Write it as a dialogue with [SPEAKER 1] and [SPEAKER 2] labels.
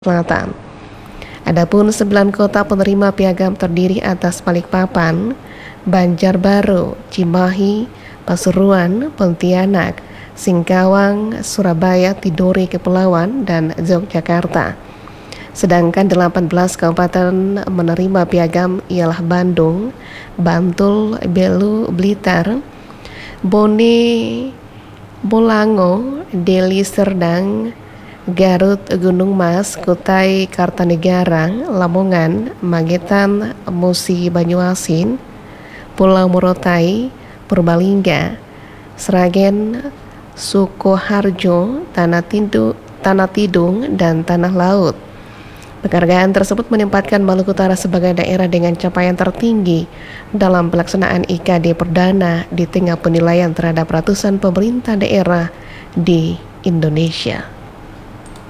[SPEAKER 1] Selatan. Adapun 9 kota penerima piagam terdiri atas Balikpapan, Banjarbaru, Cimahi, Pasuruan, Pontianak, Singkawang, Surabaya, Tidore, Kepulauan, dan Yogyakarta. Sedangkan 18 kabupaten menerima piagam ialah Bandung, Bantul, Belu, Blitar, Bone, Bolango, Deli Serdang, Garut, Gunung Mas, Kutai Kartanegara, Lamongan, Magetan, Musi Banyuasin, Pulau Morotai, Purbalingga, Sragen, Sukoharjo, Tanah Tidung, dan Tanah Laut. Penghargaan tersebut menempatkan Maluku Utara sebagai daerah dengan capaian tertinggi dalam pelaksanaan IKD perdana di tengah penilaian terhadap ratusan pemerintah daerah di Indonesia.